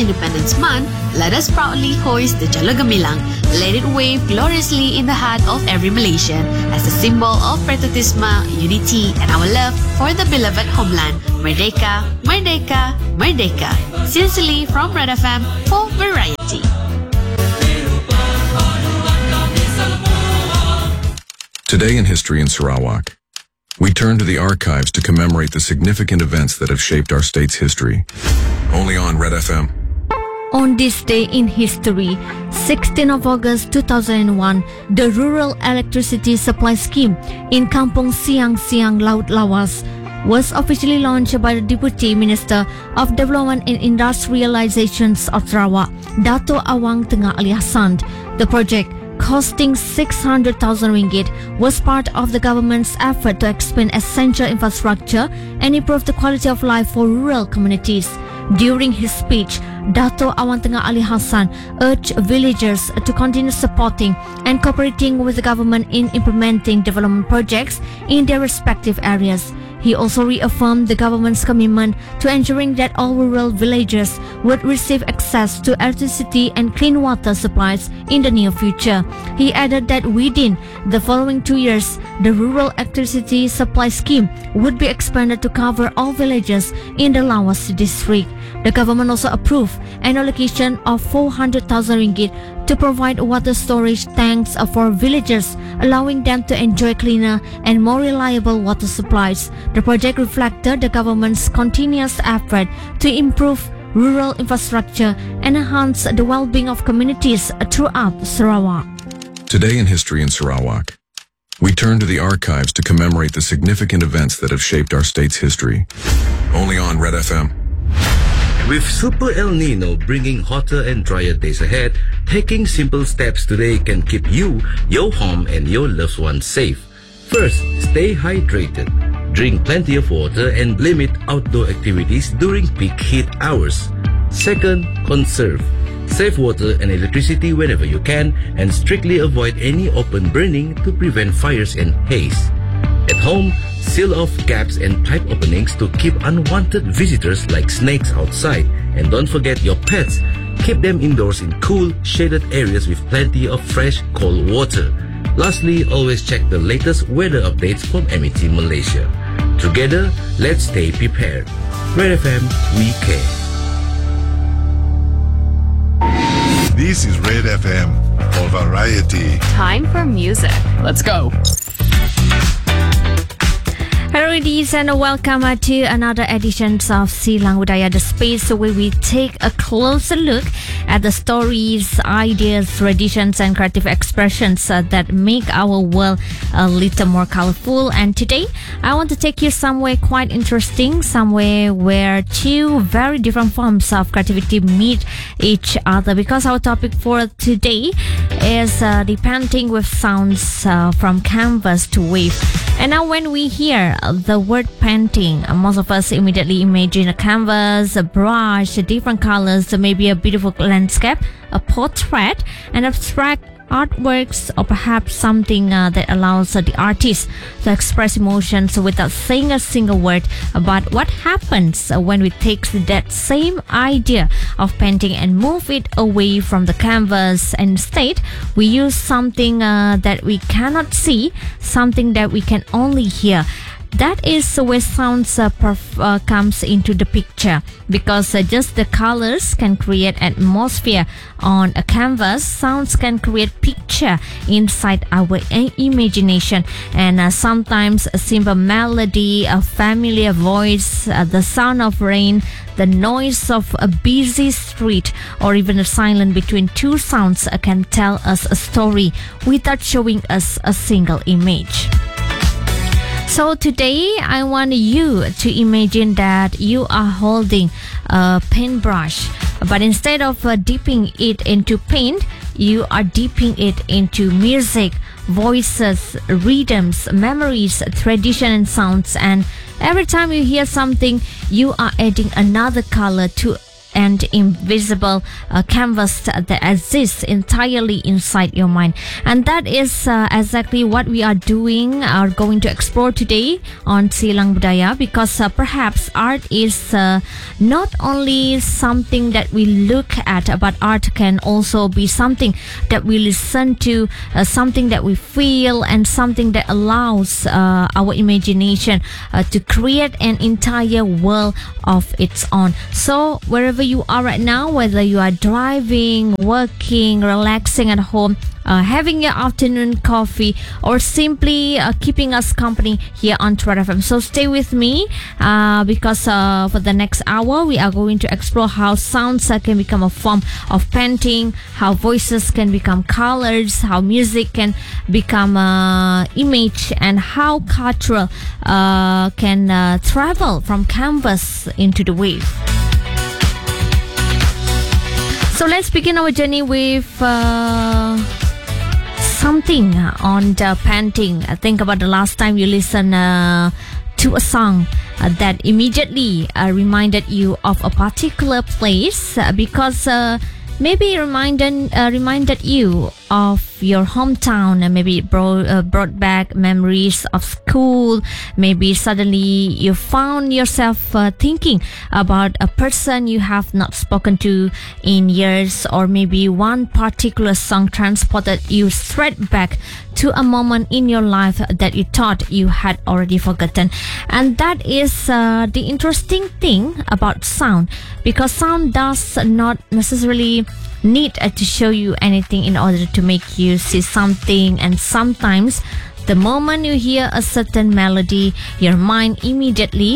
Independence Month, let us proudly hoist the Jalo Gemilang. Let it wave gloriously in the heart of every Malaysian as a symbol of patriotism, unity, and our love for the beloved homeland. Merdeka, Merdeka, Merdeka. Sincerely from Red FM for Variety. Today in History in Sarawak, we turn to the archives to commemorate the significant events that have shaped our state's history. Only on Red FM. On this day in history, 16th of August 2001, the Rural Electricity Supply Scheme in Kampung Siang Siang Laut Lawas was officially launched by the Deputy Minister of Development and Industrializations of Sarawak, Dato Awang Tengah Ali Hassan. The project, costing 600,000 ringgit, was part of the government's effort to expand essential infrastructure and improve the quality of life for rural communities. During his speech, Dato Awang Tengah Ali Hassan urged villagers to continue supporting and cooperating with the government in implementing development projects in their respective areas. He also reaffirmed the government's commitment to ensuring that all rural villagers would receive access to electricity and clean water supplies in the near future. He added that within the following 2 years, the Rural Electricity Supply Scheme would be expanded to cover all villages in the Lawas district. The government also approved an allocation of 400,000 ringgit to provide water storage tanks for villagers, allowing them to enjoy cleaner and more reliable water supplies. The project reflected the government's continuous effort to improve rural infrastructure and enhance the well-being of communities throughout Sarawak. Today in History in Sarawak, we turn to the archives to commemorate the significant events that have shaped our state's history. Only on Red FM. With Super El Nino bringing hotter and drier days ahead, taking simple steps today can keep you, your home, and your loved ones safe. First, stay hydrated. Drink plenty of water and limit outdoor activities during peak heat hours. Second, conserve. Save water and electricity whenever you can and strictly avoid any open burning to prevent fires and haze. At home, seal off gaps and pipe openings to keep unwanted visitors like snakes outside. And don't forget your pets. Keep them indoors in cool, shaded areas with plenty of fresh, cold water. Lastly, always check the latest weather updates from MET Malaysia. Together, let's stay prepared. Red FM, we care. This is Red FM for Variety. Time for music. Let's go. Hello ladies and welcome to another edition of Silang Budaya, the space where we take a closer look at the stories, ideas, traditions and creative expressions that make our world a little more colorful. And today I want to take you somewhere quite interesting, somewhere where two very different forms of creativity meet each other, because our topic for today is the painting with sounds from canvas to wave. And now when we hear the word painting, most of us immediately imagine a canvas, a brush, different colors, maybe a beautiful landscape, a portrait, an abstract artworks, or perhaps something that allows the artist to express emotions without saying a single word. But what happens when we take that same idea of painting and move it away from the canvas, and instead we use something that we cannot see, something that we can only hear? That is where sounds comes into the picture, because just the colors can create atmosphere on a canvas. Sounds can create picture inside our imagination, and sometimes a simple melody, a familiar voice, the sound of rain, the noise of a busy street, or even a silence between two sounds can tell us a story without showing us a single image. So today I want you to imagine that you are holding a paintbrush, but instead of dipping it into paint, you are dipping it into music, voices, rhythms, memories, tradition and sounds. And every time you hear something, you are adding another color to and invisible canvas that exists entirely inside your mind. And that is exactly what we are going to explore today on Silang Budaya, because perhaps art is not only something that we look at, but art can also be something that we listen to, something that we feel, and something that allows our imagination to create an entire world of its own. So wherever you are right now, whether you are driving, working, relaxing at home, having your afternoon coffee, or simply keeping us company here on Red FM. So stay with me because for the next hour we are going to explore how sounds can become a form of painting, how voices can become colors, how music can become image, and how culture can travel from canvas into the wave. So let's begin our journey with something on the painting. Think about the last time you listened to a song that immediately reminded you of a particular place, because maybe it reminded you of your hometown, and maybe it brought back memories of school. Maybe suddenly you found yourself thinking about a person you have not spoken to in years, or maybe one particular song transported you straight back to a moment in your life that you thought you had already forgotten. And that is the interesting thing about sound, because sound does not necessarily need to show you anything in order to make you see something. And sometimes the moment you hear a certain melody, your mind immediately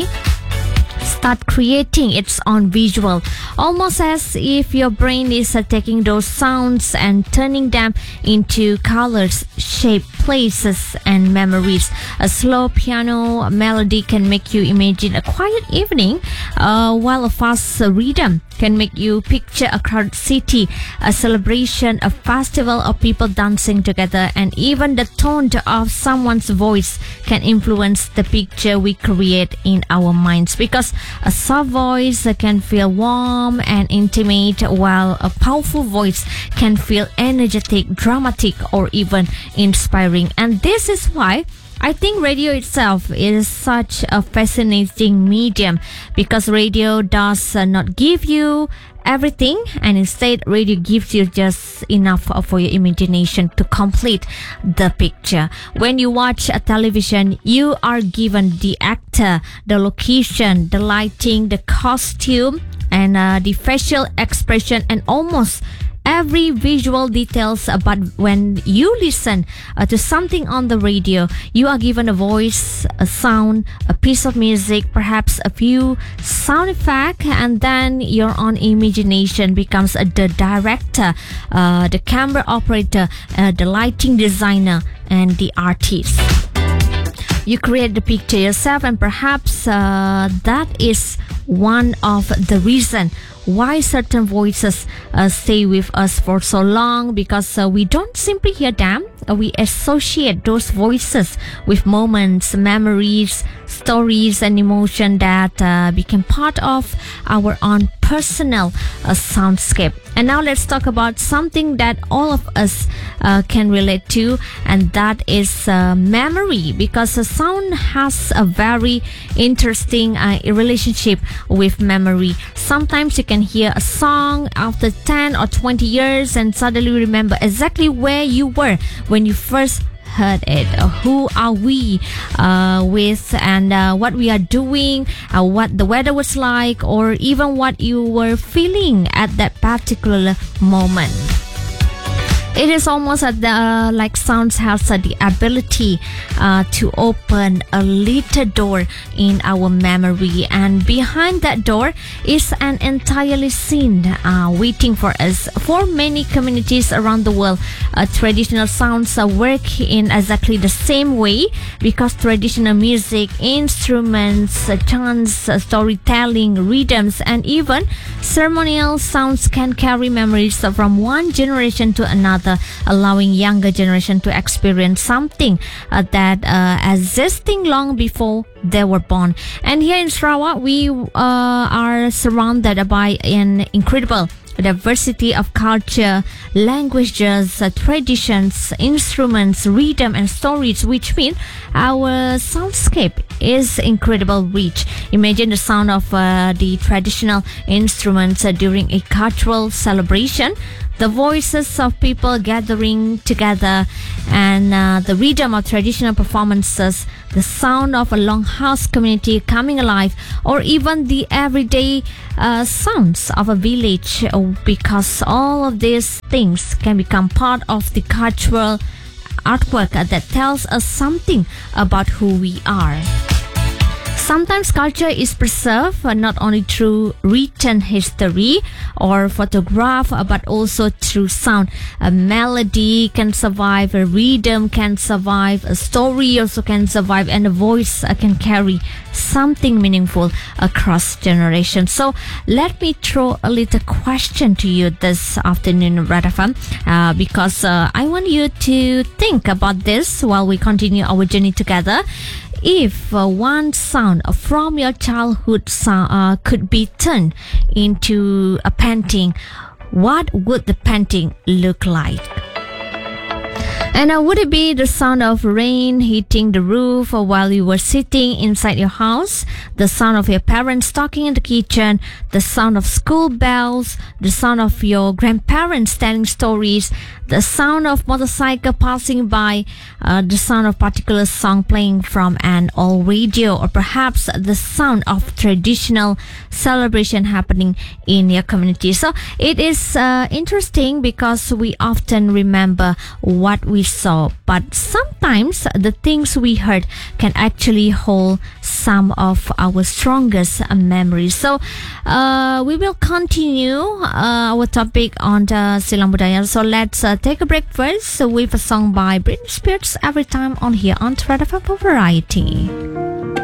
start creating its own visual, almost as if your brain is taking those sounds and turning them into colors, shape, places, and memories. A slow piano melody can make you imagine a quiet evening, while a fast rhythm can make you picture a crowded city, a celebration, a festival of people dancing together. And even the tone of someone's voice can influence the picture we create in our minds, because a soft voice can feel warm and intimate, while a powerful voice can feel energetic, dramatic, or even inspiring. And this is why I think radio itself is such a fascinating medium, because radio does not give you everything, and instead radio gives you just enough for your imagination to complete the picture. When you watch a television, you are given the actor, the location, the lighting, the costume, and the facial expression, and almost every visual details. But when you listen to something on the radio, you are given a voice, a sound, a piece of music, perhaps a few sound effects, and then your own imagination becomes the director, the camera operator, the lighting designer, and the artist. You create the picture yourself, and perhaps that is one of the reasons why certain voices stay with us for so long, because we don't simply hear them, we associate those voices with moments, memories, stories, and emotion that became part of our own personal soundscape. And now let's talk about something that all of us can relate to, and that is memory, because sound has a very interesting relationship with memory. Sometimes you can hear a song after 10 or 20 years and suddenly remember exactly where you were when you first heard it, who are we with, and what we are doing, what the weather was like, or even what you were feeling at that particular moment. It is almost like sounds has the ability to open a little door in our memory, and behind that door is an entirely scene waiting for us. For many communities around the world, traditional sounds work in exactly the same way, because traditional music, instruments, chants, storytelling, rhythms, and even ceremonial sounds can carry memories from one generation to another. together, allowing younger generation to experience something that existing long before they were born. And here in Sarawak, we are surrounded by an incredible diversity of culture, languages, traditions, instruments, rhythm and stories, which mean our soundscape is incredible rich. Imagine the sound of the traditional instruments during a cultural celebration, the voices of people gathering together, and the rhythm of traditional performances, the sound of a longhouse community coming alive, or even the everyday sounds of a village, because all of these things can become part of the cultural artwork that tells us something about who we are. Sometimes culture is preserved not only through written history or photograph, but also through sound. A melody can survive, a rhythm can survive, a story also can survive, and a voice can carry something meaningful across generations. So let me throw a little question to you this afternoon, Red FM, because I want you to think about this while we continue our journey together. If one sound from your childhood could be turned into a painting, what would the painting look like? And would it be the sound of rain hitting the roof while you were sitting inside your house, the sound of your parents talking in the kitchen, the sound of school bells, the sound of your grandparents telling stories, the sound of motorcycle passing by, the sound of particular song playing from an old radio, or perhaps the sound of traditional celebration happening in your community? So it is interesting because we often remember what we saw, but sometimes the things we heard can actually hold some of our strongest memories. So we will continue our topic on the Silang Budaya. So let's take a break first with a song by Britney Spears, Every Time, on here on Red FM for Variety.